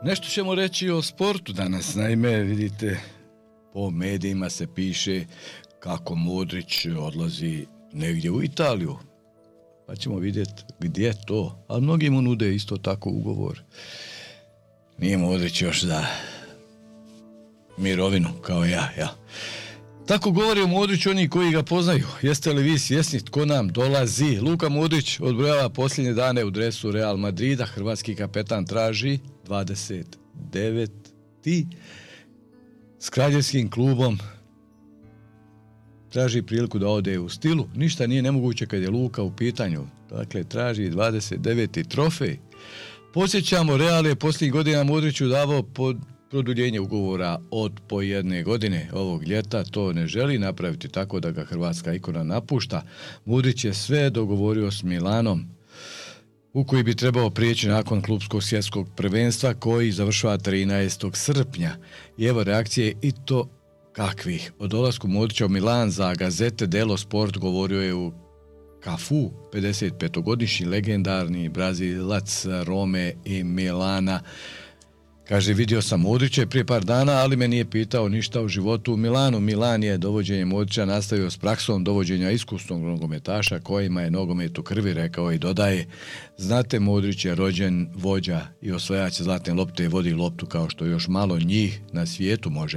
Nešto ćemo reći o sportu danas. Naime, vidite, po medijima se piše kako Modrić odlazi negdje u Italiju. Pa ćemo vidjeti gdje je to. A mnogi mu nude isto tako ugovor. Nije Modrić još za mirovinu kao ja. Tako govori o Modriću oni koji ga poznaju. Jeste li vi svjesni tko nam dolazi? Luka Modrić odbrojava posljednje dane u dresu Real Madrida. Hrvatski kapetan traži 29. s kraljevskim klubom. Traži priliku da ode u stilu. Ništa nije nemoguće kad je Luka u pitanju. Dakle, traži 29. trofej. Podsjećamo, Real je posljednjih godina Modriću davao produljenje ugovora od po 1 godine. Ovog ljeta to ne želi napraviti tako da ga hrvatska ikona napušta. Modrić je sve dogovorio s Milanom, u koji bi trebao prijeći nakon klubskog svjetskog prvenstva koji završava 13. srpnja. I evo reakcije i to kakvih. O dolasku Modrića u Milan za Gazete dello Sport govorio je u Cafu, 55-godišnji legendarni Brazilac Rome i Milana. Kaže, vidio sam Modrića prije par dana, ali me nije pitao ništa o životu u Milanu. Milan je dovođenje Modrića nastavio s praksom dovođenja iskusnog nogometaša kojima je nogomet u krvi, rekao i dodaje. Znate, Modrić je rođen vođa i osvajač zlatne lopte, vodi loptu kao što još malo njih na svijetu može.